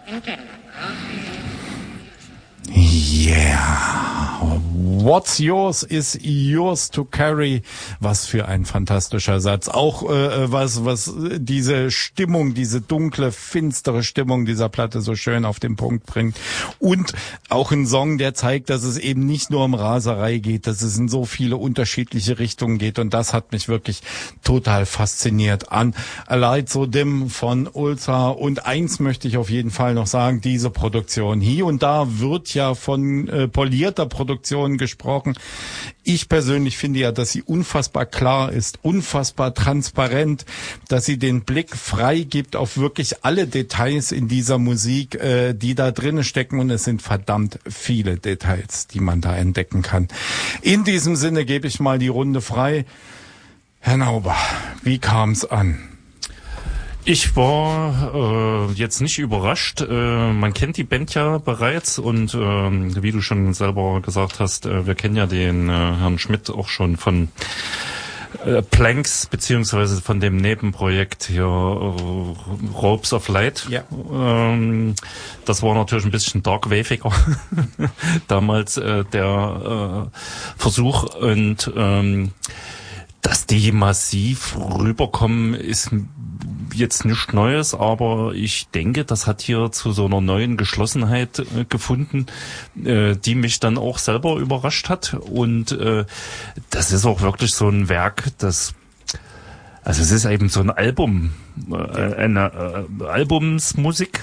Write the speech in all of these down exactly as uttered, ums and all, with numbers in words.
Yeah. What's yours is yours to carry. Was für ein fantastischer Satz. Auch äh, was was diese Stimmung, diese dunkle, finstere Stimmung dieser Platte so schön auf den Punkt bringt. Und auch ein Song, der zeigt, dass es eben nicht nur um Raserei geht, dass es in so viele unterschiedliche Richtungen geht. Und das hat mich wirklich total fasziniert an A Light So Dim von Ulza. Und eins möchte ich auf jeden Fall noch sagen, diese Produktion. Hier und da wird ja von äh, polierter Produktion gesprochen. Ich persönlich finde ja, dass sie unfassbar klar ist, unfassbar transparent, dass sie den Blick frei gibt auf wirklich alle Details in dieser Musik, äh, die da drinnen stecken. Und es sind verdammt viele Details, die man da entdecken kann. In diesem Sinne gebe ich mal die Runde frei. Herr Nauber, wie kam es an? Ich war äh, jetzt nicht überrascht. Äh, man kennt die Band ja bereits und äh, wie du schon selber gesagt hast, äh, wir kennen ja den äh, Herrn Schmidt auch schon von äh, Planks beziehungsweise von dem Nebenprojekt hier äh, Ropes of Light. Ja. Ähm, das war natürlich ein bisschen darkwaviger damals äh, der äh, Versuch und ähm, dass die massiv rüberkommen, ist jetzt nichts Neues, aber ich denke, das hat hier zu so einer neuen Geschlossenheit äh, gefunden, äh, die mich dann auch selber überrascht hat. Und äh, das ist auch wirklich so ein Werk, das, also es ist eben so ein Album, äh, eine äh, Albumsmusik.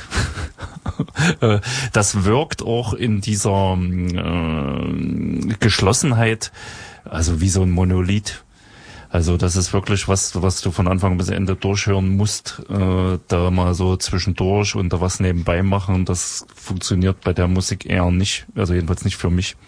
Das wirkt auch in dieser äh, Geschlossenheit, also wie so ein Monolith. Also das ist wirklich was, was du von Anfang bis Ende durchhören musst, äh, da mal so zwischendurch und da was nebenbei machen. Das funktioniert bei der Musik eher nicht, also jedenfalls nicht für mich.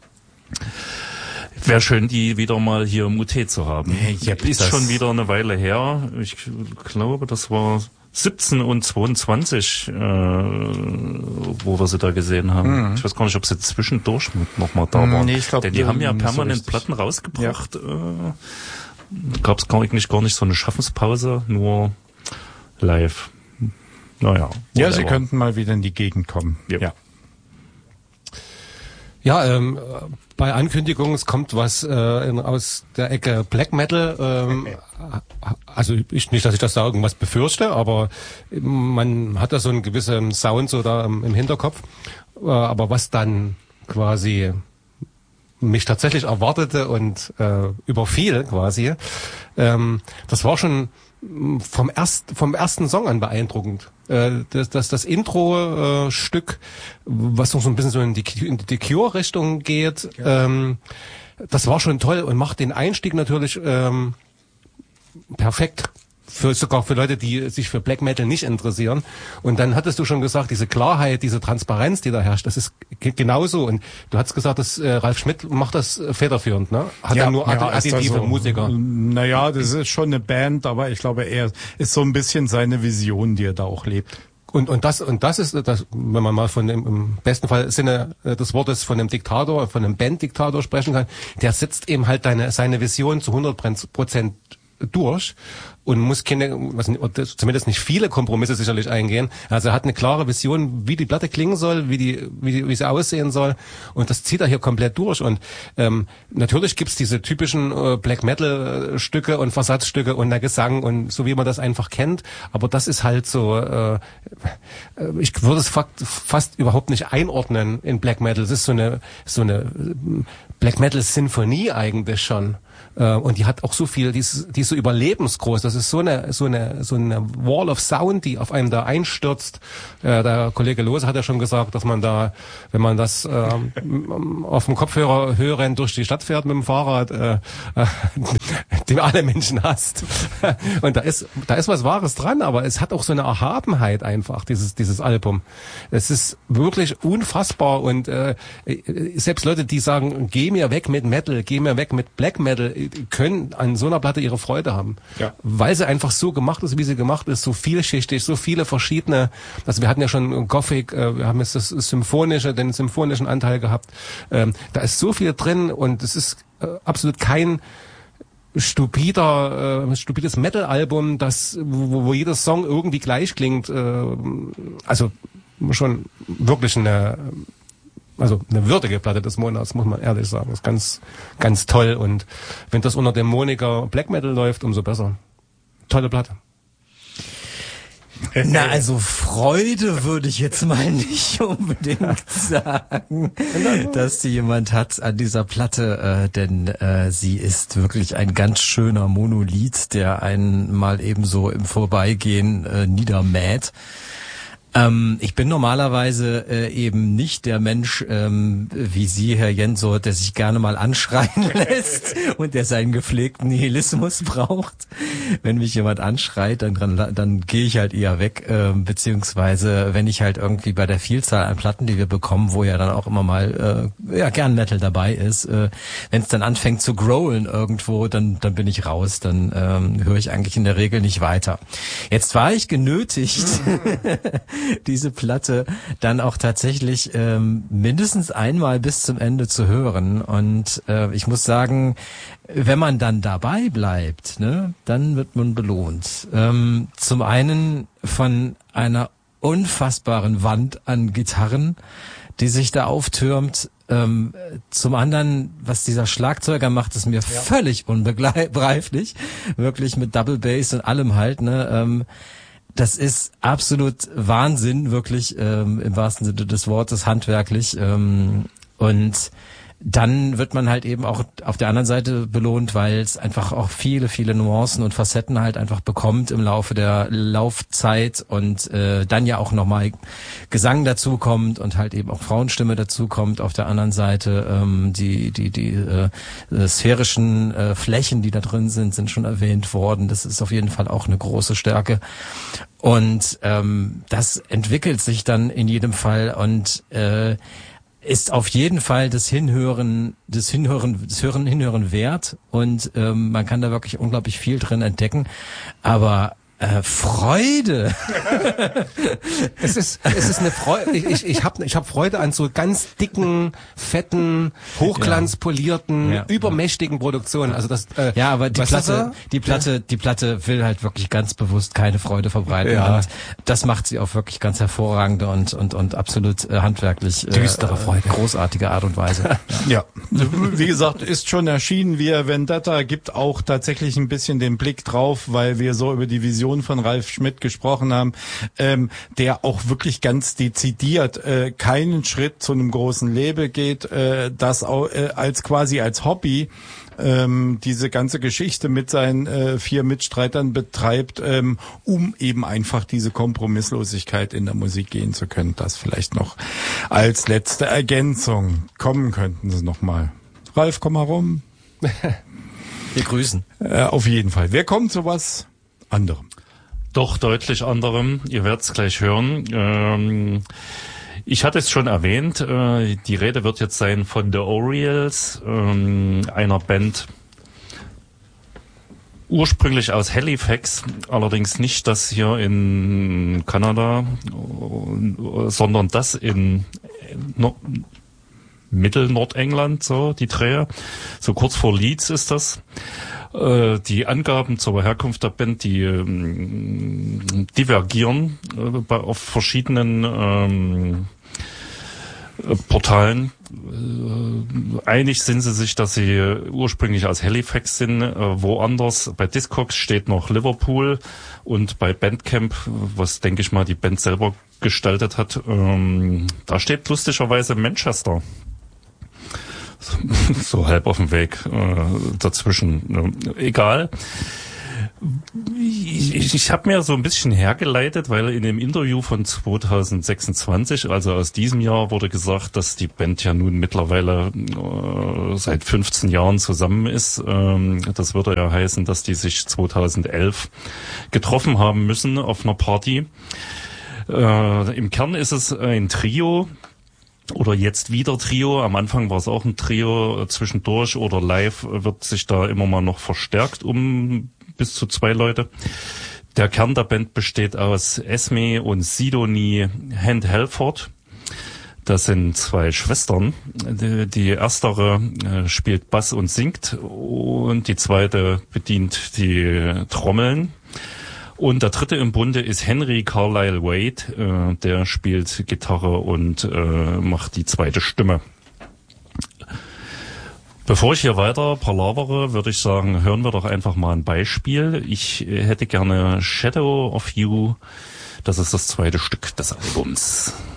Wäre schön, die wieder mal hier im U T zu haben. Ja, ist schon wieder eine Weile her. Ich glaube, das war siebzehn und zweiundzwanzig, äh, wo wir sie da gesehen haben. Mhm. Ich weiß gar nicht, ob sie zwischendurch noch mal da waren. Nee, ich glaub, denn die haben ja permanent so Platten rausgebracht. Ja. Äh, Gab es eigentlich gar nicht so eine Schaffenspause, nur live. Naja. Ja, sie könnten mal wieder in die Gegend kommen. Ja. Ja, ja ähm, bei Ankündigung, es kommt was äh, in, aus der Ecke Black Metal. Ähm, also ich, nicht, dass ich das da irgendwas befürchte, aber man hat da so einen gewissen Sound so da im, im Hinterkopf. Äh, aber was dann quasi mich tatsächlich erwartete und äh, überfiel quasi, ähm, das war schon vom erst vom ersten Song an beeindruckend. Äh, das das das Intro äh, Stück, was noch so ein bisschen so in die in die Cure-Richtung geht, ja. ähm, das war schon toll und macht den Einstieg natürlich ähm, perfekt. Für, sogar für Leute, die sich für Black Metal nicht interessieren. Und dann hattest du schon gesagt, diese Klarheit, diese Transparenz, die da herrscht, das ist g- genauso. Und du hast gesagt, dass äh, Ralf Schmidt macht das äh, federführend, ne? Hat ja, er nur ja, additive also, Musiker? Naja, das ist schon eine Band, aber ich glaube, er ist so ein bisschen seine Vision, die er da auch lebt. Und und das und das ist das, wenn man mal von dem im besten Fall Sinne des Wortes von einem Diktator, von einem Banddiktator sprechen kann, der setzt eben halt deine seine Vision zu hundert Prozent durch und muss keine, was, zumindest nicht viele Kompromisse sicherlich eingehen. Also er hat eine klare Vision, wie die Platte klingen soll, wie die, wie, die, wie sie aussehen soll, und das zieht er hier komplett durch. Und ähm, natürlich gibt's diese typischen äh, Black Metal Stücke und Versatzstücke und der Gesang und so, wie man das einfach kennt. Aber das ist halt so, äh, ich würde es fast, fast überhaupt nicht einordnen in Black Metal. Das ist so eine so eine Black Metal Sinfonie eigentlich schon. Und die hat auch so viel, die ist, die ist so überlebensgroß. Das ist so eine, so eine, so eine Wall of Sound, die auf einem da einstürzt. Äh, der Kollege Lohse hat ja schon gesagt, dass man da, wenn man das äh, auf dem Kopfhörer hörend durch die Stadt fährt mit dem Fahrrad, äh, äh, den alle Menschen hasst. Und da ist, da ist was Wahres dran, aber es hat auch so eine Erhabenheit einfach, dieses, dieses Album. Es ist wirklich unfassbar und äh, selbst Leute, die sagen, geh mir weg mit Metal, geh mir weg mit Black Metal, können an so einer Platte ihre Freude haben. Ja. Weil sie einfach so gemacht ist, wie sie gemacht ist, so vielschichtig, so viele verschiedene, also wir hatten ja schon Gothic, äh, wir haben jetzt das Symphonische, den symphonischen Anteil gehabt, ähm, da ist so viel drin und es ist äh, absolut kein stupider, äh, stupides Metal-Album, das, wo, wo jeder Song irgendwie gleich klingt, äh, also schon wirklich eine, also eine würdige Platte des Monats, muss man ehrlich sagen. Das ist ganz, ganz toll. Und wenn das unter dem Moniker Black Metal läuft, umso besser. Tolle Platte. Na, also Freude würde ich jetzt mal nicht unbedingt sagen, dass die jemand hat an dieser Platte, äh, denn äh, sie ist wirklich ein ganz schöner Monolith, der einen mal eben so im Vorbeigehen äh, niedermäht. Ähm, ich bin normalerweise äh, eben nicht der Mensch, ähm, wie Sie, Herr Jensor, der sich gerne mal anschreien lässt und der seinen gepflegten Nihilismus braucht. Wenn mich jemand anschreit, dann, dann, dann gehe ich halt eher weg, äh, beziehungsweise wenn ich halt irgendwie bei der Vielzahl an Platten, die wir bekommen, wo ja dann auch immer mal äh, ja gern Metal dabei ist, äh, wenn es dann anfängt zu growlen irgendwo, dann, dann bin ich raus, dann ähm, höre ich eigentlich in der Regel nicht weiter. Jetzt war ich genötigt, diese Platte dann auch tatsächlich ähm, mindestens einmal bis zum Ende zu hören. Und äh, ich muss sagen, wenn man dann dabei bleibt, ne, dann wird man belohnt. Ähm, zum einen von einer unfassbaren Wand an Gitarren, die sich da auftürmt. Ähm, zum anderen, was dieser Schlagzeuger macht, ist mir ja völlig unbegreiflich. Wirklich mit Double Bass und allem halt, ne. Ähm, Das ist absolut Wahnsinn, wirklich ähm, im wahrsten Sinne des Wortes, handwerklich. Ähm, und dann wird man halt eben auch auf der anderen Seite belohnt, weil es einfach auch viele, viele Nuancen und Facetten halt einfach bekommt im Laufe der Laufzeit und äh, dann ja auch nochmal Gesang dazu kommt und halt eben auch Frauenstimme dazu kommt. Auf der anderen Seite ähm, die die die äh, sphärischen äh, Flächen, die da drin sind, sind schon erwähnt worden. Das ist auf jeden Fall auch eine große Stärke. Und ähm, das entwickelt sich dann in jedem Fall und äh, ist auf jeden Fall das Hinhören, das Hinhören, das Hören, Hinhören wert und ähm, man kann da wirklich unglaublich viel drin entdecken. Aber äh, Freude. es ist es ist eine Freude. Ich ich ich habe ich hab Freude an so ganz dicken, fetten, hochglanzpolierten, ja. übermächtigen Produktionen. Also das. Äh, ja, aber die Platte, die Platte, ja. die Platte will halt wirklich ganz bewusst keine Freude verbreiten. Ja. Und das macht sie auf wirklich ganz hervorragende und und und absolut äh, handwerklich äh, düstere Freude, großartige Art und Weise. Ja, wie gesagt, ist schon erschienen. Wir Vendetta gibt auch tatsächlich ein bisschen den Blick drauf, weil wir so über die Vision von Ralf Schmidt gesprochen haben, ähm, der auch wirklich ganz dezidiert äh, keinen Schritt zu einem großen Label geht, äh, das auch äh, als quasi als Hobby ähm, diese ganze Geschichte mit seinen äh, vier Mitstreitern betreibt, ähm, um eben einfach diese Kompromisslosigkeit in der Musik gehen zu können. Das vielleicht noch als letzte Ergänzung. Kommen könnten Sie noch mal. Ralf, komm mal rum. Wir grüßen. Äh, auf jeden Fall. Wir kommen zu was anderem. Doch deutlich anderem. Ihr werdet es gleich hören. Ähm, ich hatte es schon erwähnt. Äh, die Rede wird jetzt sein von The Orioles, ähm, einer Band ursprünglich aus Halifax, allerdings nicht das hier in Kanada, sondern das in no- Mittel-Nordengland, so die Drehe. So kurz vor Leeds ist das. Die Angaben zur Herkunft der Band, die ähm, divergieren äh, bei, auf verschiedenen ähm, äh, Portalen. Äh, einig sind sie sich, dass sie ursprünglich aus Halifax sind. Äh, woanders, bei Discogs steht noch Liverpool und bei Bandcamp, was denke ich mal die Band selber gestaltet hat, ähm, da steht lustigerweise Manchester. So halb auf dem Weg äh, dazwischen. Äh, egal. Ich, ich, ich habe mir so ein bisschen hergeleitet, weil in dem Interview von zwanzig sechsundzwanzig, also aus diesem Jahr, wurde gesagt, dass die Band ja nun mittlerweile äh, seit fünfzehn Jahren zusammen ist. Ähm, das würde ja heißen, dass die sich zweitausendelf getroffen haben müssen auf einer Party. Äh, im Kern ist es ein Trio. Oder jetzt wieder Trio. Am Anfang war es auch ein Trio. Zwischendurch oder live wird sich da immer mal noch verstärkt um bis zu zwei Leute. Der Kern der Band besteht aus Esme und Sidonie Hand Halford. Das sind zwei Schwestern. Die erstere spielt Bass und singt und die zweite bedient die Trommeln. Und der dritte im Bunde ist Henry Carlisle Wade, äh, der spielt Gitarre und äh, macht die zweite Stimme. Bevor ich hier weiter palavere, würde ich sagen, hören wir doch einfach mal ein Beispiel. Ich hätte gerne Shadow of You. Das ist das zweite Stück des Albums.